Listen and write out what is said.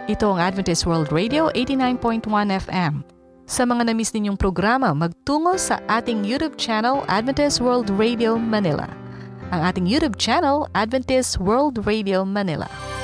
Ito ang Adventist World Radio 89.1 FM. Sa mga na-miss ninyong programa, magtungo sa ating YouTube channel, Adventist World Radio Manila. Ang ating YouTube channel, Adventist World Radio Manila.